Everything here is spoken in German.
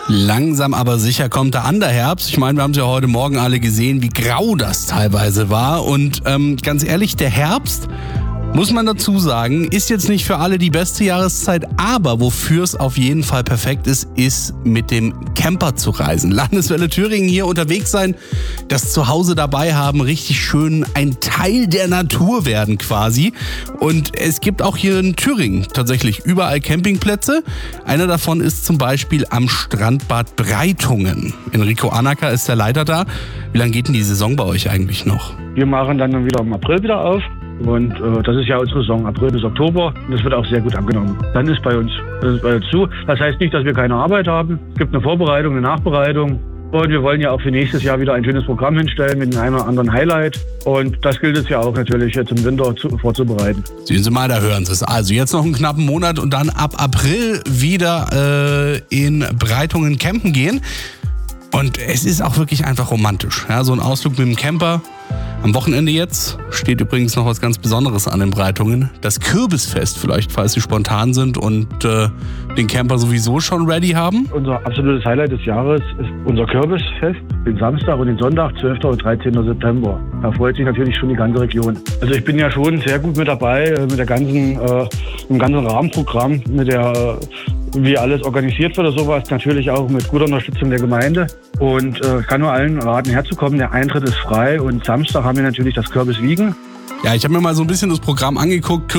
Langsam aber sicher kommt da an der Herbst. Ich meine, wir haben es ja heute Morgen alle gesehen, wie grau das teilweise war. Und ganz ehrlich, der Herbst, muss man dazu sagen, ist jetzt nicht für alle die beste Jahreszeit, aber wofür es auf jeden Fall perfekt ist, ist mit dem Camper zu reisen. Landeswelle Thüringen hier unterwegs sein, das Zuhause dabei haben, richtig schön ein Teil der Natur werden quasi. Und es gibt auch hier in Thüringen tatsächlich überall Campingplätze. Einer davon ist zum Beispiel am Strandbad Breitungen. Enrico Anacker ist der Leiter da. Wie lange geht denn die Saison bei euch eigentlich noch? Wir machen dann wieder im April wieder auf. Und das ist ja unsere Saison, April bis Oktober. Und das wird auch sehr gut angenommen. Dann ist bei uns zu. Das heißt nicht, dass wir keine Arbeit haben. Es gibt eine Vorbereitung, eine Nachbereitung. Und wir wollen ja auch für nächstes Jahr wieder ein schönes Programm hinstellen mit einem oder anderen Highlight. Und das gilt es ja auch natürlich jetzt im Winter vorzubereiten. Sehen Sie mal, da hören Sie es. Also jetzt noch einen knappen Monat und dann ab April wieder in Breitungen campen gehen. Und es ist auch wirklich einfach romantisch. Ja, so ein Ausflug mit dem Camper. Am Wochenende jetzt steht übrigens noch was ganz Besonderes an den Breitungen. Das Kürbisfest vielleicht, falls Sie spontan sind und den Camper sowieso schon ready haben. Unser absolutes Highlight des Jahres ist unser Kürbisfest. Den Samstag und den Sonntag, 12. und 13. September. Da freut sich natürlich schon die ganze Region. Also ich bin ja schon sehr gut mit dabei, mit der ganzen, im ganzen Rahmenprogramm, mit der wie alles organisiert wird oder sowas, natürlich auch mit guter Unterstützung der Gemeinde. Und ich kann nur allen raten, herzukommen. Der Eintritt ist frei und Samstag haben wir natürlich das Kürbiswiegen. Ja, ich habe mir mal so ein bisschen das Programm angeguckt.